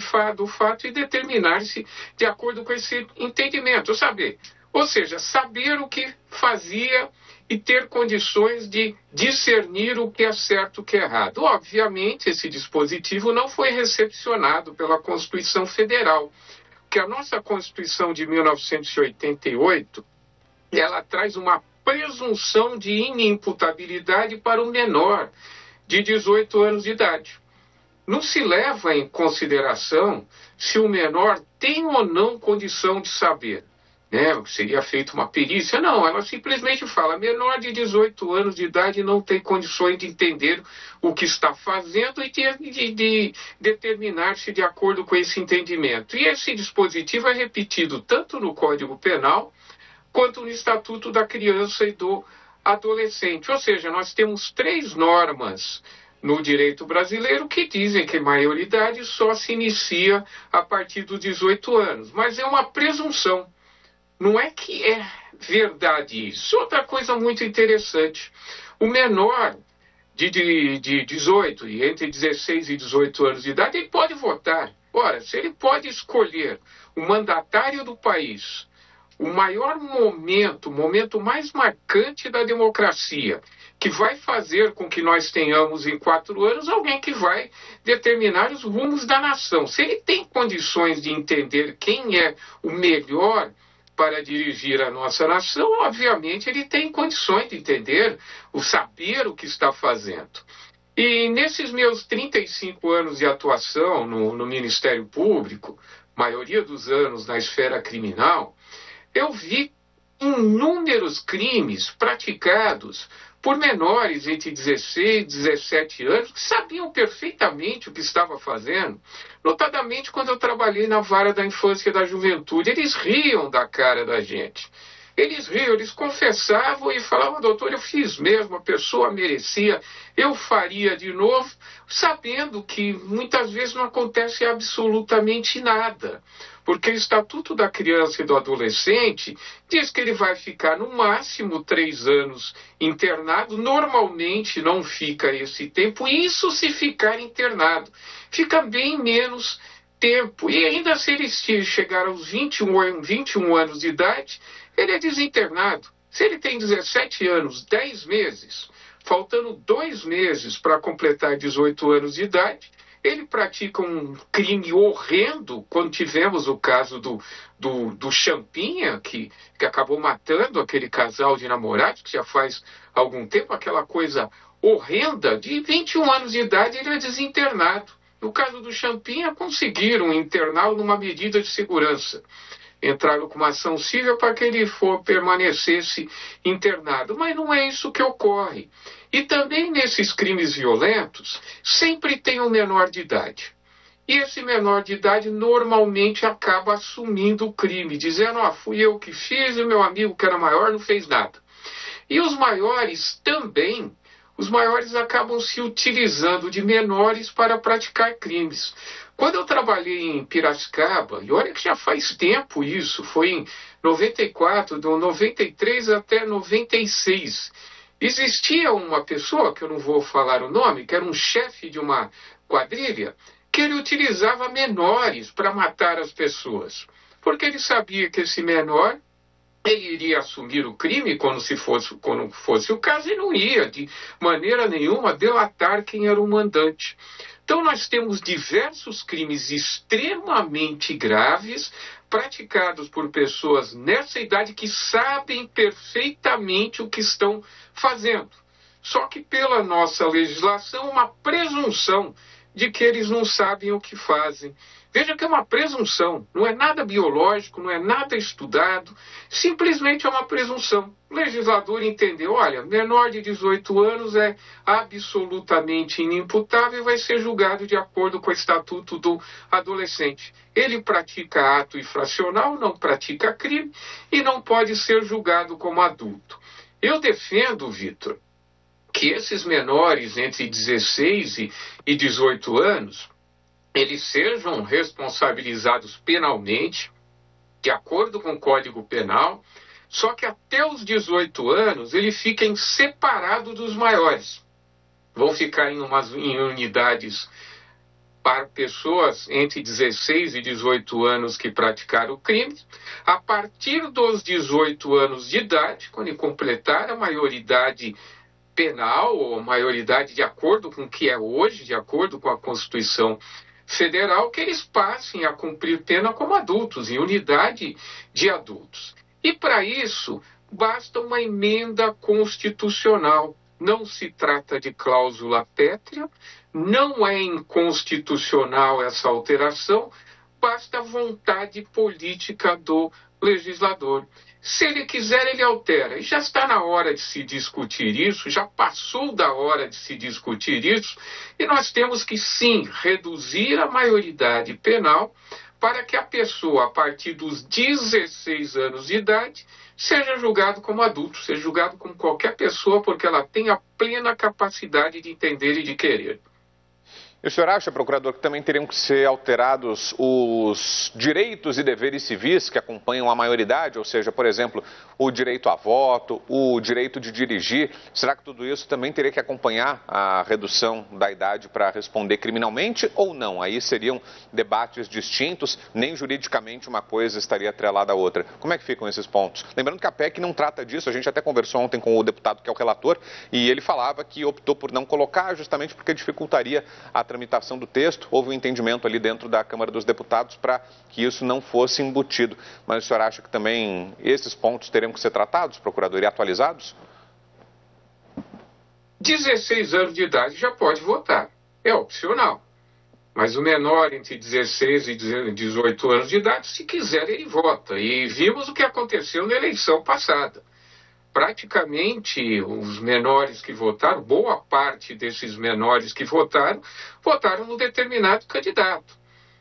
do fato e determinar-se de acordo com esse entendimento, saber. Ou seja, saber o que fazia e ter condições de discernir o que é certo e o que é errado. Obviamente, esse dispositivo não foi recepcionado pela Constituição Federal, porque a nossa Constituição de 1988, ela traz uma presunção de inimputabilidade para o menor de 18 anos de idade. Não se leva em consideração se o menor tem ou não condição de saber. Seria feita uma perícia. Não, ela simplesmente fala, menor de 18 anos de idade não tem condições de entender o que está fazendo e de determinar-se de acordo com esse entendimento. E esse dispositivo é repetido tanto no Código Penal quanto no Estatuto da Criança e do Adolescente. Ou seja, nós temos 3 normas no direito brasileiro que dizem que a maioridade só se inicia a partir dos 18 anos. Mas é uma presunção. Não é que é verdade isso. Outra coisa muito interessante, o menor de 18 e entre 16 e 18 anos de idade, ele pode votar. Ora, se ele pode escolher o mandatário do país, o maior momento, o momento mais marcante da democracia, que vai fazer com que nós tenhamos em 4 anos alguém que vai determinar os rumos da nação. Se ele tem condições de entender quem é o melhor para dirigir a nossa nação, obviamente ele tem condições de entender, saber o que está fazendo. E nesses meus 35 anos de atuação no Ministério Público, maioria dos anos na esfera criminal, eu vi inúmeros crimes praticados por menores entre 16 e 17 anos que sabiam perfeitamente o que estava fazendo, notadamente quando eu trabalhei na vara da infância e da juventude. Eles riam da cara da gente. Eles riam, eles confessavam e falavam, doutor, eu fiz mesmo, a pessoa merecia, eu faria de novo, sabendo que muitas vezes não acontece absolutamente nada. Porque o Estatuto da Criança e do Adolescente diz que ele vai ficar no máximo 3 anos internado, normalmente não fica esse tempo, e isso se ficar internado, fica bem menos tempo. E ainda se ele chegar aos 21 anos de idade, ele é desinternado. Se ele tem 17 anos, 10 meses, faltando 2 meses para completar 18 anos de idade, ele pratica um crime horrendo, quando tivemos o caso do Champinha, que acabou matando aquele casal de namorados, que já faz algum tempo, aquela coisa horrenda, de 21 anos de idade ele é desinternado. No caso do Champinha, conseguiram interná-lo numa medida de segurança. Entraram com uma ação civil para que ele permanecesse internado. Mas não é isso que ocorre. E também nesses crimes violentos, sempre tem um menor de idade. E esse menor de idade normalmente acaba assumindo o crime, dizendo, fui eu que fiz e meu amigo que era maior não fez nada. E os maiores também, os maiores acabam se utilizando de menores para praticar crimes. Quando eu trabalhei em Piracicaba, e olha que já faz tempo isso, foi em 94, de 93 até 96, existia uma pessoa, que eu não vou falar o nome, que era um chefe de uma quadrilha, que ele utilizava menores para matar as pessoas. Porque ele sabia que esse menor, ele iria assumir o crime quando fosse o caso, e não ia, de maneira nenhuma, delatar quem era o mandante. Então nós temos diversos crimes extremamente graves praticados por pessoas nessa idade que sabem perfeitamente o que estão fazendo. Só que pela nossa legislação, uma presunção de que eles não sabem o que fazem. Veja que é uma presunção, não é nada biológico, não é nada estudado, simplesmente é uma presunção. O legislador entendeu, olha, menor de 18 anos é absolutamente inimputável e vai ser julgado de acordo com o Estatuto do Adolescente. Ele pratica ato infracional, não pratica crime e não pode ser julgado como adulto. Eu defendo, Vitor, que esses menores entre 16 e 18 anos, eles sejam responsabilizados penalmente, de acordo com o Código Penal, só que até os 18 anos eles fiquem separados dos maiores. Vão ficar em unidades para pessoas entre 16 e 18 anos que praticaram o crime. A partir dos 18 anos de idade, quando completar a maioridade penal, ou maioridade de acordo com o que é hoje, de acordo com a Constituição Federal, que eles passem a cumprir pena como adultos, em unidade de adultos. E para isso, basta uma emenda constitucional. Não se trata de cláusula pétrea, não é inconstitucional essa alteração, basta a vontade política do legislador. Se ele quiser, ele altera. E já está na hora de se discutir isso, já passou da hora de se discutir isso, e nós temos que, sim, reduzir a maioridade penal para que a pessoa, a partir dos 16 anos de idade, seja julgado como adulto, seja julgado como qualquer pessoa, porque ela tem a plena capacidade de entender e de querer. E o senhor acha, procurador, que também teriam que ser alterados os direitos e deveres civis que acompanham a maioridade? Ou seja, por exemplo, o direito a voto, o direito de dirigir. Será que tudo isso também teria que acompanhar a redução da idade para responder criminalmente ou não? Aí seriam debates distintos, nem juridicamente uma coisa estaria atrelada à outra. Como é que ficam esses pontos? Lembrando que a PEC não trata disso, a gente até conversou ontem com o deputado que é o relator, e ele falava que optou por não colocar justamente porque dificultaria a tramitação do texto. Houve um entendimento ali dentro da Câmara dos Deputados para que isso não fosse embutido. Mas o senhor acha que também esses pontos teriam que ser tratados, procurador, e atualizados? 16 anos de idade já pode votar. É opcional. Mas o menor entre 16 e 18 anos de idade, se quiser, ele vota. E vimos o que aconteceu na eleição passada. Praticamente os menores que votaram, boa parte desses menores que votaram no determinado candidato.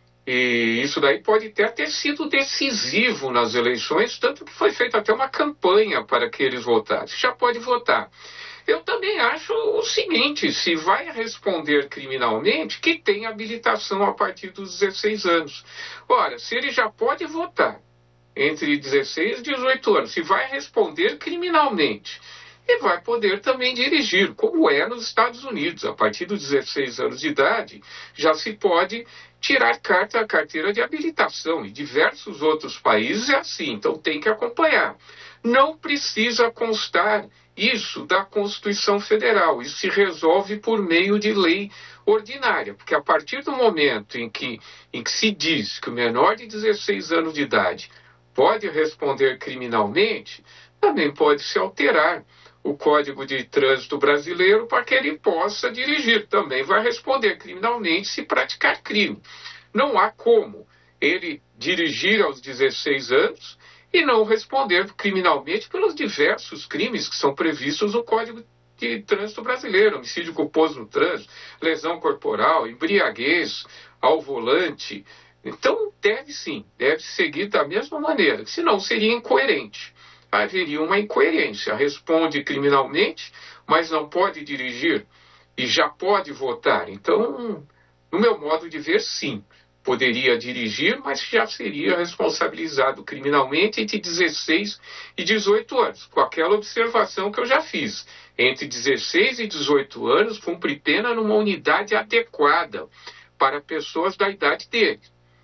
E isso daí pode até ter sido decisivo nas eleições, tanto que foi feita até uma campanha para que eles votassem. Já pode votar. Eu também acho o seguinte, se vai responder criminalmente, que tem habilitação a partir dos 16 anos. Ora, se ele já pode votar entre 16 e 18 anos, se vai responder criminalmente, e vai poder também dirigir, como é nos Estados Unidos. A partir dos 16 anos de idade, já se pode tirar carteira de habilitação. Em diversos outros países é assim, então tem que acompanhar. Não precisa constar isso da Constituição Federal, isso se resolve por meio de lei ordinária, porque a partir do momento em que se diz que o menor de 16 anos de idade pode responder criminalmente, também pode se alterar o Código de Trânsito Brasileiro para que ele possa dirigir. Também vai responder criminalmente se praticar crime. Não há como ele dirigir aos 16 anos e não responder criminalmente pelos diversos crimes que são previstos no Código de Trânsito Brasileiro: homicídio culposo no trânsito, lesão corporal, embriaguez ao volante. Então, deve seguir da mesma maneira, senão seria incoerente. Haveria uma incoerência. Responde criminalmente, mas não pode dirigir e já pode votar. Então, no meu modo de ver, sim, poderia dirigir, mas já seria responsabilizado criminalmente entre 16 e 18 anos, com aquela observação que eu já fiz. Entre 16 e 18 anos, cumpre pena numa unidade adequada para pessoas da idade dele.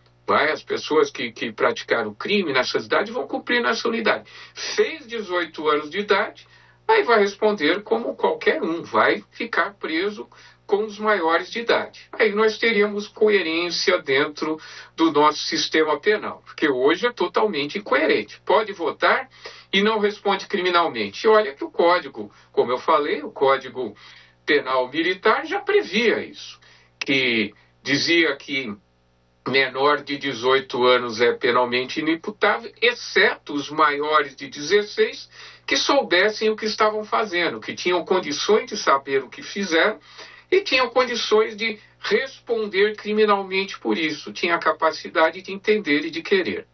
As pessoas que praticaram crime nessa idade vão cumprir nessa unidade. Fez 18 anos de idade, aí vai responder como qualquer um, vai ficar preso com os maiores de idade. Aí nós teríamos coerência dentro do nosso sistema penal, porque hoje é totalmente incoerente. Pode votar e não responde criminalmente. E olha que o Código, como eu falei, o Código Penal Militar já previa isso, que dizia que menor de 18 anos é penalmente inimputável, exceto os maiores de 16 que soubessem o que estavam fazendo, que tinham condições de saber o que fizeram e tinham condições de responder criminalmente por isso, tinham a capacidade de entender e de querer.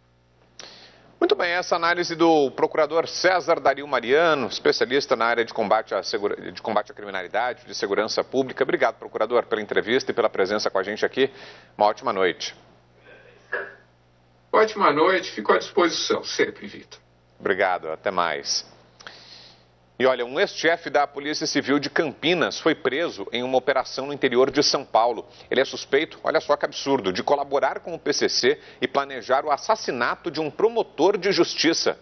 Muito bem, essa análise do procurador César Dario Mariano, especialista na área de combate à criminalidade, de segurança pública. Obrigado, procurador, pela entrevista e pela presença com a gente aqui. Uma ótima noite. Ótima noite, fico à disposição sempre, Vitor. Obrigado, até mais. E olha, um ex-chefe da Polícia Civil de Campinas foi preso em uma operação no interior de São Paulo. Ele é suspeito, olha só que absurdo, de colaborar com o PCC e planejar o assassinato de um promotor de justiça.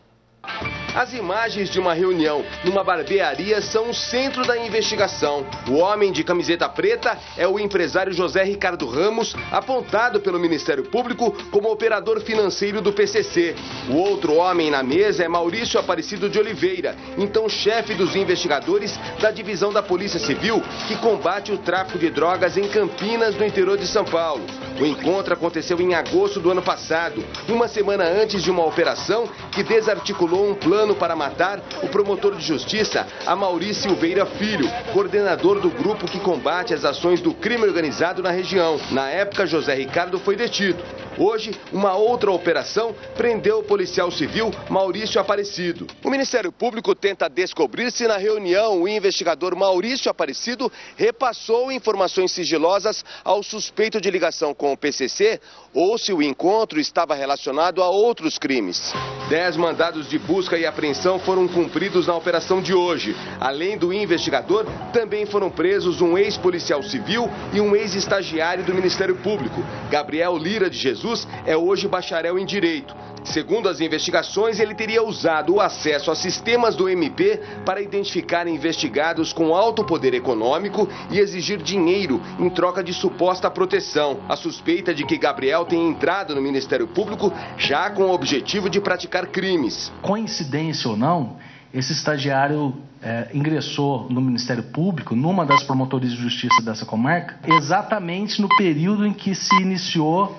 As imagens de uma reunião numa barbearia são o centro da investigação. O homem de camiseta preta é o empresário José Ricardo Ramos, apontado pelo Ministério Público como operador financeiro do PCC. O outro homem na mesa é Maurício Aparecido de Oliveira, então chefe dos investigadores da divisão da Polícia Civil que combate o tráfico de drogas em Campinas, no interior de São Paulo. O encontro aconteceu em agosto do ano passado, uma semana antes de uma operação que desarticulou um plano para matar o promotor de justiça Amaury Silveira Filho, coordenador do grupo que combate as ações do crime organizado na região. Na época, José Ricardo foi detido. Hoje, uma outra operação prendeu o policial civil Maurício Aparecido. O Ministério Público tenta descobrir se na reunião o investigador Maurício Aparecido repassou informações sigilosas ao suspeito de ligação com o PCC ou se o encontro estava relacionado a outros crimes. 10 mandados de busca e apreensão foram cumpridos na operação de hoje. Além do investigador, também foram presos um ex-policial civil e um ex-estagiário do Ministério Público. Gabriel Lira de Jesus é hoje bacharel em Direito. Segundo as investigações, ele teria usado o acesso a sistemas do MP para identificar investigados com alto poder econômico e exigir dinheiro em troca de suposta proteção. A suspeita de que Gabriel tenha entrado no Ministério Público já com o objetivo de praticar crimes. Coincidência ou não, esse estagiário ingressou no Ministério Público, numa das promotorias de justiça dessa comarca, exatamente no período em que se iniciou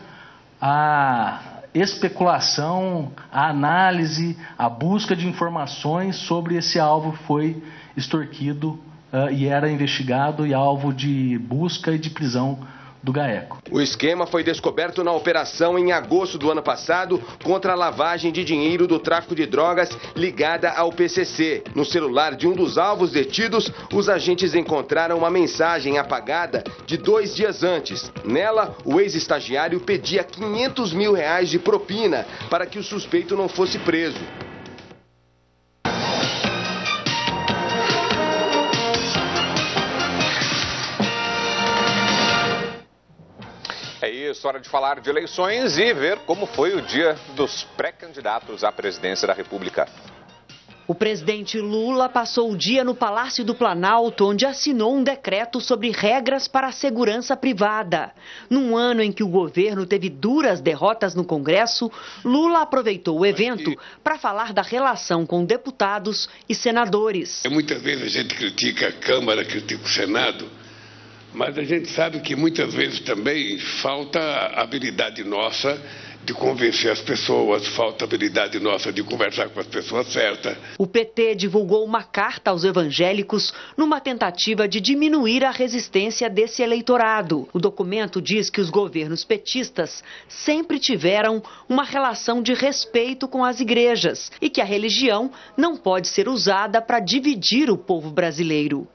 a especulação, a análise, a busca de informações sobre esse alvo que foi extorquido e era investigado e alvo de busca e de prisão do GAECO. O esquema foi descoberto na operação em agosto do ano passado contra a lavagem de dinheiro do tráfico de drogas ligada ao PCC. No celular de um dos alvos detidos, os agentes encontraram uma mensagem apagada de 2 dias antes. Nela, o ex-estagiário pedia R$500 mil de propina para que o suspeito não fosse preso. É isso, hora de falar de eleições e ver como foi o dia dos pré-candidatos à presidência da República. O presidente Lula passou o dia no Palácio do Planalto, onde assinou um decreto sobre regras para a segurança privada. Num ano em que o governo teve duras derrotas no Congresso, Lula aproveitou o evento para falar da relação com deputados e senadores. Muitas vezes a gente critica a Câmara, critica o Senado, mas a gente sabe que muitas vezes também falta habilidade nossa de convencer as pessoas, falta habilidade nossa de conversar com as pessoas certas. O PT divulgou uma carta aos evangélicos numa tentativa de diminuir a resistência desse eleitorado. O documento diz que os governos petistas sempre tiveram uma relação de respeito com as igrejas e que a religião não pode ser usada para dividir o povo brasileiro.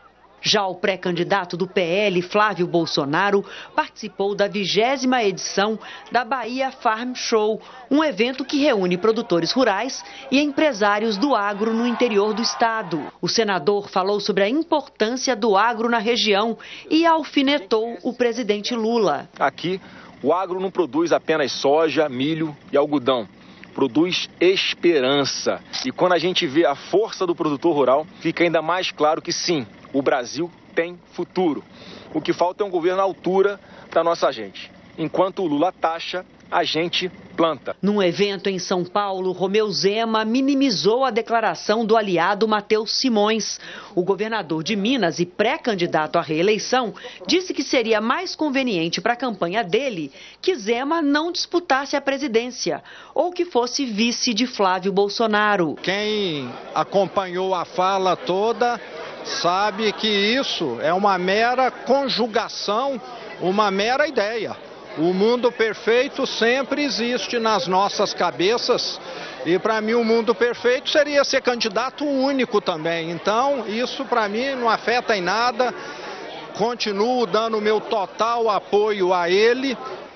Já o pré-candidato do PL, Flávio Bolsonaro, participou da 20ª edição da Bahia Farm Show, um evento que reúne produtores rurais e empresários do agro no interior do estado. O senador falou sobre a importância do agro na região e alfinetou o presidente Lula. Aqui, o agro não produz apenas soja, milho e algodão. Produz esperança. E quando a gente vê a força do produtor rural, fica ainda mais claro que sim, o Brasil tem futuro. O que falta é um governo à altura para nossa gente. Enquanto o Lula taxa, a gente planta. Num evento em São Paulo, Romeu Zema minimizou a declaração do aliado Matheus Simões. O governador de Minas e pré-candidato à reeleição disse que seria mais conveniente para a campanha dele que Zema não disputasse a presidência ou que fosse vice de Flávio Bolsonaro. Quem acompanhou a fala toda sabe que isso é uma mera conjugação, uma mera ideia. O mundo perfeito sempre existe nas nossas cabeças e para mim o mundo perfeito seria ser candidato único também. Então isso para mim não afeta em nada, continuo dando o meu total apoio a ele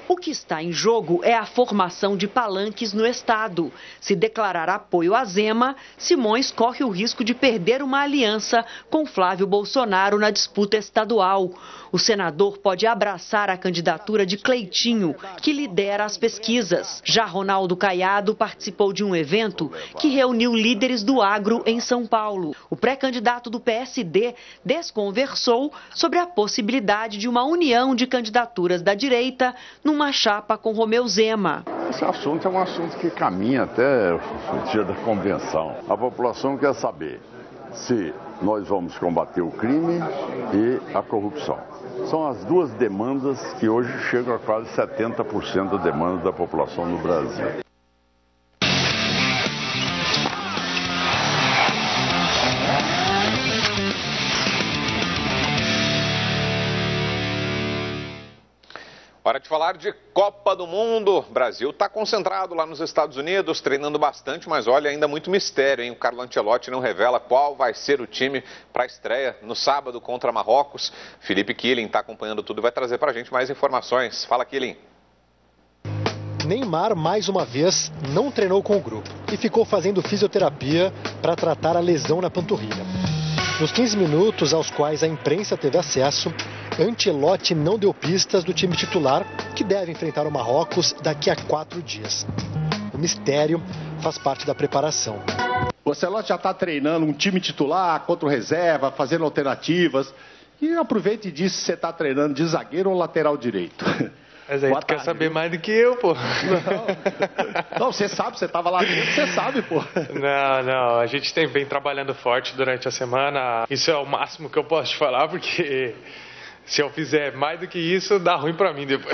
O que está em jogo é a formação de palanques no Estado. Se declarar apoio à Zema, Simões corre o risco de perder uma aliança com Flávio Bolsonaro na disputa estadual. O senador pode abraçar a candidatura de Cleitinho, que lidera as pesquisas. Já Ronaldo Caiado participou de um evento que reuniu líderes do agro em São Paulo. O pré-candidato do PSD desconversou sobre a possibilidade de uma união de candidaturas da direita numa chapa com Romeu Zema. Esse assunto é um assunto que caminha até o dia da convenção. A população quer saber se nós vamos combater o crime e a corrupção. São as duas demandas que hoje chegam a quase 70% da demanda da população no Brasil. Hora de falar de Copa do Mundo. O Brasil está concentrado lá nos Estados Unidos, treinando bastante, mas olha, ainda muito mistério, hein? O Carlo Ancelotti não revela qual vai ser o time para a estreia no sábado contra Marrocos. Felipe Killing está acompanhando tudo e vai trazer para a gente mais informações. Fala, Killing. Neymar, mais uma vez, não treinou com o grupo e ficou fazendo fisioterapia para tratar a lesão na panturrilha. Nos 15 minutos aos quais a imprensa teve acesso, Ancelotti não deu pistas do time titular, que deve enfrentar o Marrocos daqui a 4 dias. O mistério faz parte da preparação. O Ancelotti já está treinando um time titular contra o reserva, fazendo alternativas. E aproveite disso se você está treinando de zagueiro ou lateral direito. Mas aí tu quer saber mais do que eu, pô. Não, você sabe, você estava lá dentro, você sabe, pô. Não, a gente vem trabalhando forte durante a semana. Isso é o máximo que eu posso te falar, porque se eu fizer mais do que isso, dá ruim pra mim depois.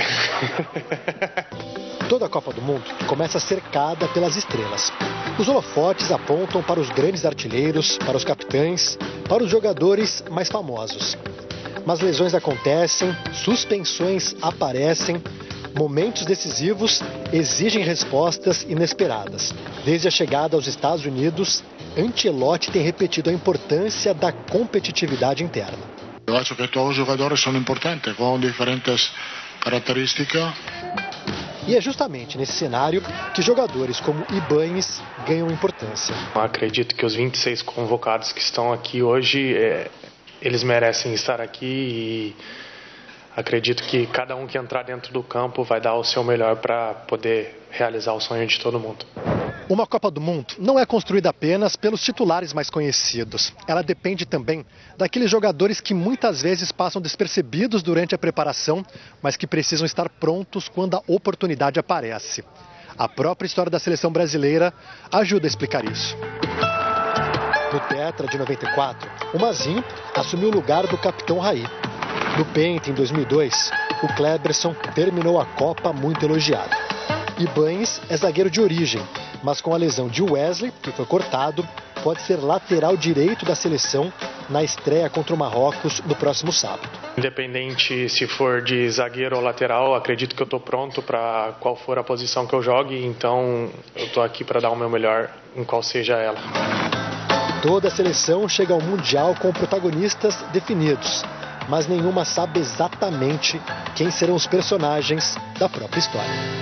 Toda a Copa do Mundo começa cercada pelas estrelas. Os holofotes apontam para os grandes artilheiros, para os capitães, para os jogadores mais famosos. Mas lesões acontecem, suspensões aparecem, momentos decisivos exigem respostas inesperadas. Desde a chegada aos Estados Unidos, Ancelotti tem repetido a importância da competitividade interna. Eu acho que todos os jogadores são importantes, com diferentes características. E é justamente nesse cenário que jogadores como Ibáñez ganham importância. Eu acredito que os 26 convocados que estão aqui hoje, eles merecem estar aqui e acredito que cada um que entrar dentro do campo vai dar o seu melhor para poder realizar o sonho de todo mundo. Uma Copa do Mundo não é construída apenas pelos titulares mais conhecidos. Ela depende também daqueles jogadores que muitas vezes passam despercebidos durante a preparação, mas que precisam estar prontos quando a oportunidade aparece. A própria história da seleção brasileira ajuda a explicar isso. No Tetra de 94, o Mazinho assumiu o lugar do capitão Raí. No Penta, em 2002, o Kleberson terminou a Copa muito elogiado. Ibáñez é zagueiro de origem, mas com a lesão de Wesley, que foi cortado, pode ser lateral direito da seleção na estreia contra o Marrocos no próximo sábado. Independente se for de zagueiro ou lateral, acredito que eu estou pronto para qual for a posição que eu jogue, então eu estou aqui para dar o meu melhor em qual seja ela. Toda a seleção chega ao Mundial com protagonistas definidos, mas nenhuma sabe exatamente quem serão os personagens da própria história.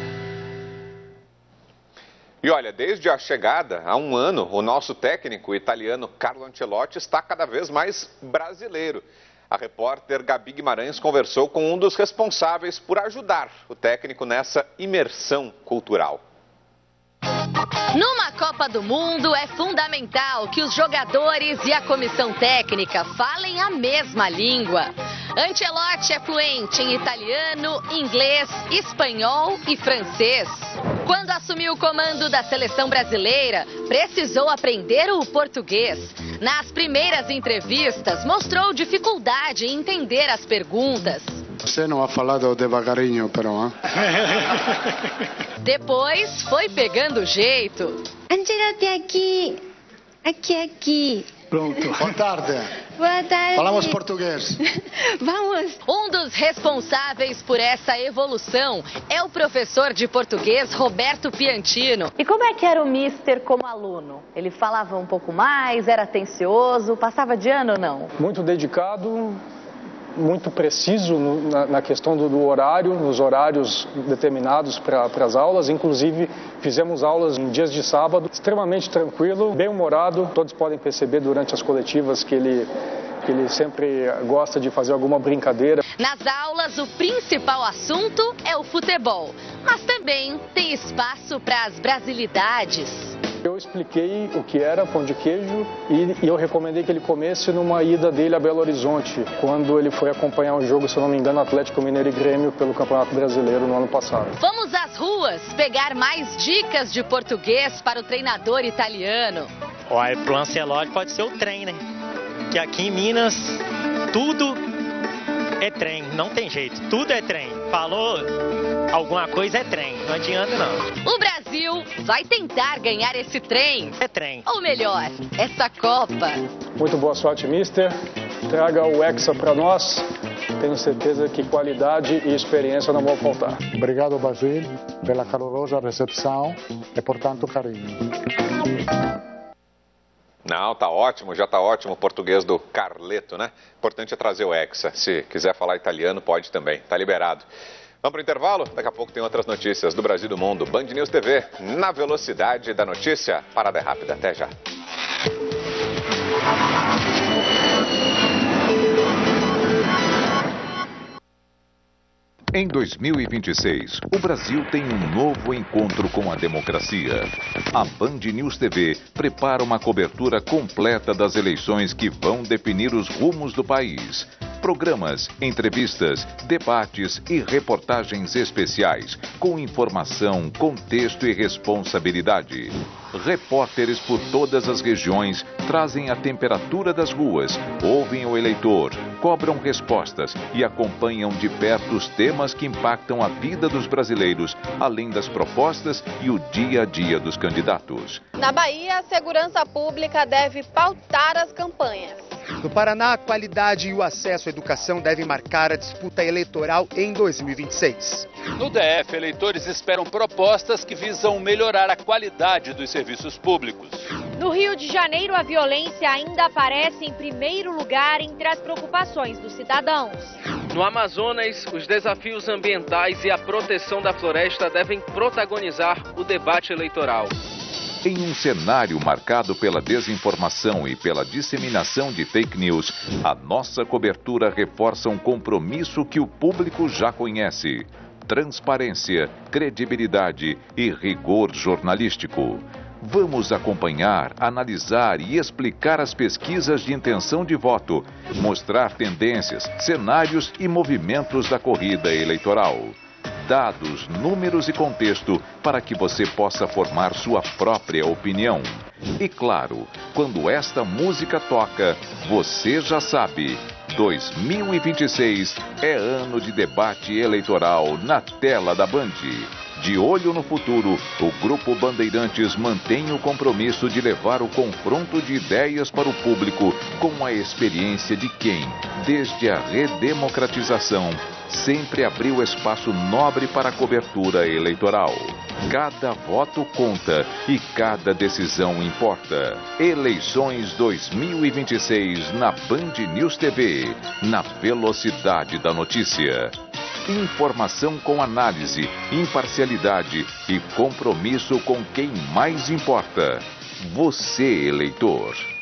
E olha, desde a chegada, há um ano, o nosso técnico italiano Carlo Ancelotti está cada vez mais brasileiro. A repórter Gabi Guimarães conversou com um dos responsáveis por ajudar o técnico nessa imersão cultural. Numa Copa do Mundo é fundamental que os jogadores e a comissão técnica falem a mesma língua. Ancelotti é fluente em italiano, inglês, espanhol e francês. Quando assumiu o comando da seleção brasileira, precisou aprender o português. Nas primeiras entrevistas, mostrou dificuldade em entender as perguntas. Você não ha falado devagarinho, però, hein? Depois, foi pegando o jeito. Ancelotti aqui. Pronto. Boa tarde. Boa tarde. Falamos português. Vamos. Um dos responsáveis por essa evolução é o professor de português Roberto Piantino. E como é que era o mister como aluno? Ele falava um pouco mais, era atencioso, passava de ano ou não? Muito dedicado muito preciso na questão do horário, nos horários determinados para as aulas. Inclusive, fizemos aulas em dias de sábado, extremamente tranquilo, bem humorado. Todos podem perceber durante as coletivas que ele sempre gosta de fazer alguma brincadeira. Nas aulas, o principal assunto é o futebol, mas também tem espaço para as brasilidades. Eu expliquei o que era pão de queijo e eu recomendei que ele comesse numa ida dele a Belo Horizonte, quando ele foi acompanhar um jogo, se eu não me engano, Atlético Mineiro e Grêmio pelo Campeonato Brasileiro no ano passado. Vamos às ruas pegar mais dicas de português para o treinador italiano. Olha, pro Ancelotti pode ser o trem, né? Que aqui em Minas tudo é trem, não tem jeito, tudo é trem. Falou alguma coisa é trem, não adianta não. O Brasil vai tentar ganhar esse trem. É trem. Ou melhor, essa Copa. Muito boa sorte, mister. Traga o Hexa para nós. Tenho certeza que qualidade e experiência não vão faltar. Obrigado, Brasil, pela calorosa recepção e por tanto carinho. Não, tá ótimo, já tá ótimo o português do Carleto, né? Importante é trazer o Hexa. Se quiser falar italiano, pode também, tá liberado. Vamos para o intervalo? Daqui a pouco tem outras notícias do Brasil e do mundo. Band News TV, na velocidade da notícia. Parada rápida, até já. Em 2026, o Brasil tem um novo encontro com a democracia. A Band News TV prepara uma cobertura completa das eleições que vão definir os rumos do país. Programas, entrevistas, debates e reportagens especiais, com informação, contexto e responsabilidade. Repórteres por todas as regiões trazem a temperatura das ruas, ouvem o eleitor, cobram respostas e acompanham de perto os temas que impactam a vida dos brasileiros, além das propostas e o dia a dia dos candidatos. Na Bahia, a segurança pública deve pautar as campanhas. No Paraná, a qualidade e o acesso à educação devem marcar a disputa eleitoral em 2026. No DF, eleitores esperam propostas que visam melhorar a qualidade dos serviços públicos. No Rio de Janeiro, a violência ainda aparece em primeiro lugar entre as preocupações dos cidadãos. No Amazonas, os desafios ambientais e a proteção da floresta devem protagonizar o debate eleitoral. Em um cenário marcado pela desinformação e pela disseminação de fake news, a nossa cobertura reforça um compromisso que o público já conhece: transparência, credibilidade e rigor jornalístico. Vamos acompanhar, analisar e explicar as pesquisas de intenção de voto, mostrar tendências, cenários e movimentos da corrida eleitoral. Dados, números e contexto para que você possa formar sua própria opinião. E claro, quando esta música toca, você já sabe, 2026 é ano de debate eleitoral na tela da Band. De olho no futuro, o Grupo Bandeirantes mantém o compromisso de levar o confronto de ideias para o público com a experiência de quem, desde a redemocratização, sempre abriu espaço nobre para a cobertura eleitoral. Cada voto conta e cada decisão importa. Eleições 2026 na Band News TV, na velocidade da notícia. Informação com análise, imparcialidade e compromisso com quem mais importa. Você, eleitor.